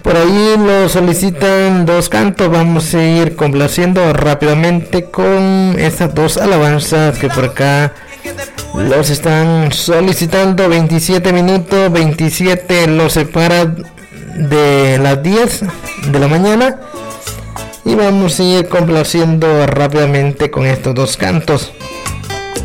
Por ahí lo solicitan dos cantos. Vamos a ir complaciendo rápidamente con estas dos alabanzas que por acá los están solicitando. 27 minutos, 27 los separa de las 10 de la mañana. Y vamos a ir complaciendo rápidamente con estos dos cantos.